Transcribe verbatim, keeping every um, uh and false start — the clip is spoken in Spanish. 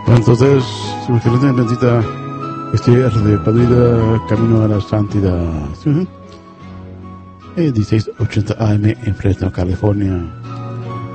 Entonces, si usted necesita estudiar de Padilla Camino a la Santidad, eh, dieciséis ochenta A M en Fresno, California.